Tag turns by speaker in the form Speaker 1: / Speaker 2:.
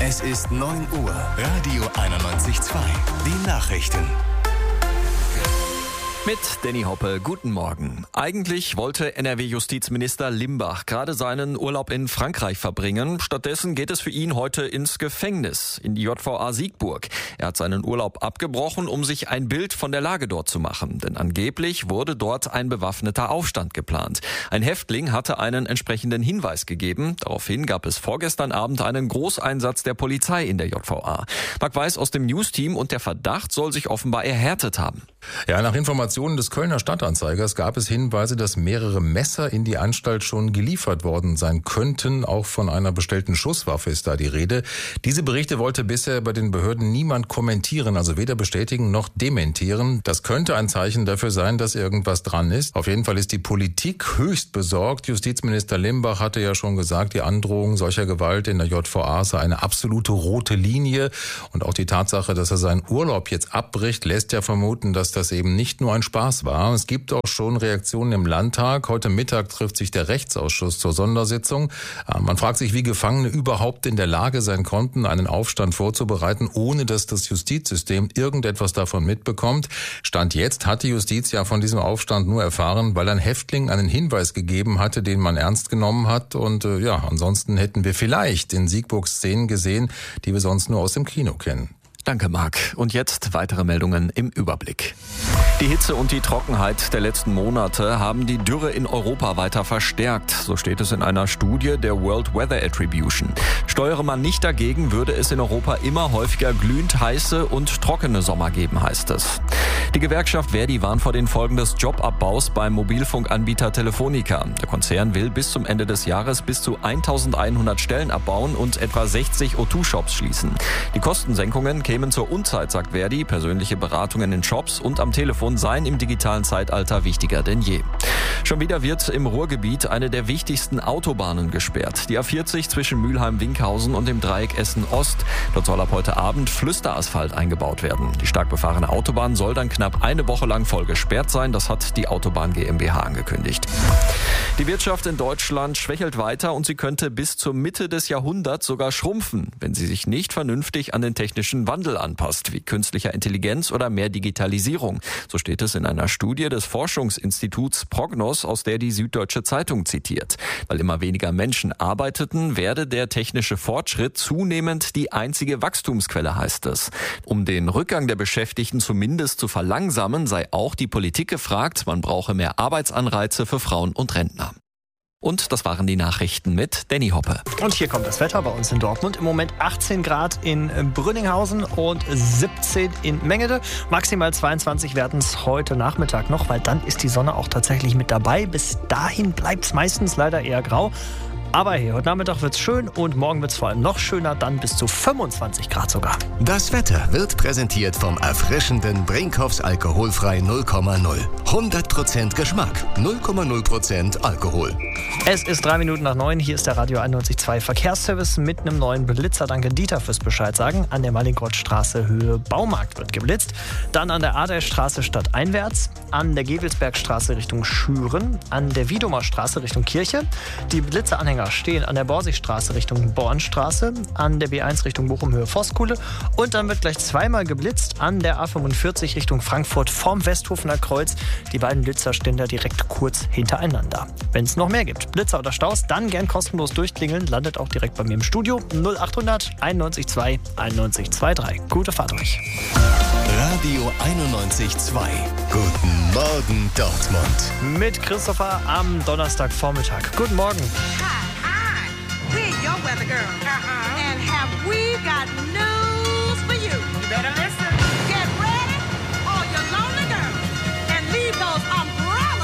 Speaker 1: Es ist 9 Uhr. Radio 91.2. Die Nachrichten.
Speaker 2: Mit Danny Hoppe, guten Morgen. Eigentlich wollte NRW-Justizminister Limbach gerade seinen Urlaub in Frankreich verbringen. Stattdessen geht es für ihn heute ins Gefängnis, in die JVA Siegburg. Er hat seinen Urlaub abgebrochen, um sich ein Bild von der Lage dort zu machen. Denn angeblich wurde dort ein bewaffneter Aufstand geplant. Ein Häftling hatte einen entsprechenden Hinweis gegeben. Daraufhin gab es vorgestern Abend einen Großeinsatz der Polizei in der JVA. Marc Weiß aus dem News-Team, und der Verdacht soll sich offenbar erhärtet haben.
Speaker 3: Ja, nach Informationen des Kölner Stadtanzeigers gab es Hinweise, dass mehrere Messer in die Anstalt schon geliefert worden sein könnten. Auch von einer bestellten Schusswaffe ist da die Rede. Diese Berichte wollte bisher bei den Behörden niemand kommentieren, also weder bestätigen noch dementieren. Das könnte ein Zeichen dafür sein, dass irgendwas dran ist. Auf jeden Fall ist die Politik höchst besorgt. Justizminister Limbach hatte ja schon gesagt, die Androhung solcher Gewalt in der JVA sei eine absolute rote Linie. Und auch die Tatsache, dass er seinen Urlaub jetzt abbricht, lässt ja vermuten, dass das eben nicht nur ein Spaß war. Es gibt auch schon Reaktionen im Landtag. Heute Mittag trifft sich der Rechtsausschuss zur Sondersitzung. Man fragt sich, wie Gefangene überhaupt in der Lage sein konnten, einen Aufstand vorzubereiten, ohne dass das Justizsystem irgendetwas davon mitbekommt. Stand jetzt hat die Justiz ja von diesem Aufstand nur erfahren, weil ein Häftling einen Hinweis gegeben hatte, den man ernst genommen hat. Und ansonsten hätten wir vielleicht in Siegburg Szenen gesehen, die wir sonst nur aus dem Kino kennen.
Speaker 2: Danke, Marc. Und jetzt weitere Meldungen im Überblick. Die Hitze und die Trockenheit der letzten Monate haben die Dürre in Europa weiter verstärkt. So steht es in einer Studie der World Weather Attribution. Steuere man nicht dagegen, würde es in Europa immer häufiger glühend heiße und trockene Sommer geben, heißt es. Die Gewerkschaft Verdi warnt vor den Folgen des Jobabbaus beim Mobilfunkanbieter Telefonica. Der Konzern will bis zum Ende des Jahres bis zu 1100 Stellen abbauen und etwa 60 O2-Shops schließen. Die Kostensenkungen kämen zur Unzeit, sagt Verdi. Persönliche Beratungen in Shops und am Telefon seien im digitalen Zeitalter wichtiger denn je. Schon wieder wird im Ruhrgebiet eine der wichtigsten Autobahnen gesperrt. Die A40 zwischen Mülheim-Winkhausen und dem Dreieck Essen-Ost. Dort soll ab heute Abend Flüsterasphalt eingebaut werden. Die stark befahrene Autobahn soll dann knapp eine Woche lang voll gesperrt sein. Das hat die Autobahn GmbH angekündigt. Die Wirtschaft in Deutschland schwächelt weiter und sie könnte bis zur Mitte des Jahrhunderts sogar schrumpfen, wenn sie sich nicht vernünftig an den technischen Wandel anpasst, wie künstlicher Intelligenz oder mehr Digitalisierung. So steht es in einer Studie des Forschungsinstituts Prognos, aus der die Süddeutsche Zeitung zitiert. Weil immer weniger Menschen arbeiteten, werde der technische Fortschritt zunehmend die einzige Wachstumsquelle, heißt es. Um den Rückgang der Beschäftigten zumindest zu verlangsamen, sei auch die Politik gefragt. Man brauche mehr Arbeitsanreize für Frauen und Rentner. Und das waren die Nachrichten mit Danny Hoppe.
Speaker 4: Und hier kommt das Wetter bei uns in Dortmund. Im Moment 18 Grad in Brünninghausen und 17 in Mengede. Maximal 22 werden es heute Nachmittag noch, weil dann ist die Sonne auch tatsächlich mit dabei. Bis dahin bleibt es meistens leider eher grau. Aber hey, heute Nachmittag wird's schön und morgen wird's vor allem noch schöner, dann bis zu 25 Grad sogar.
Speaker 1: Das Wetter wird präsentiert vom erfrischenden Brinkhoffs alkoholfrei 0,0. 100% Geschmack, 0,0% Alkohol.
Speaker 4: Es ist 3 Minuten nach 9, hier ist der Radio 91.2 Verkehrsservice mit einem neuen Blitzer. Danke Dieter fürs Bescheid sagen. An der Mallinckrodtstraße Höhe Baumarkt wird geblitzt. Dann an der Adelstraße stadteinwärts, an der Gewelsbergstraße Richtung Schüren, an der Wiedomer Straße Richtung Kirche. Die Blitzeranhänger stehen an der Borsigstraße Richtung Bornstraße, an der B1 Richtung Bochum Höhe Voskuhle und dann wird gleich zweimal geblitzt an der A45 Richtung Frankfurt vorm Westhofener Kreuz. Die beiden Blitzer stehen da direkt kurz hintereinander. Wenn es noch mehr gibt, Blitzer oder Staus, dann gern kostenlos durchklingeln, landet auch direkt bei mir im Studio 0800 91 91 23. Gute Fahrt euch.
Speaker 1: Radio 91.2. Guten Morgen Dortmund.
Speaker 4: Mit Christopher am Donnerstagvormittag. Guten Morgen.
Speaker 5: Hi, we're your weather girl. And have we got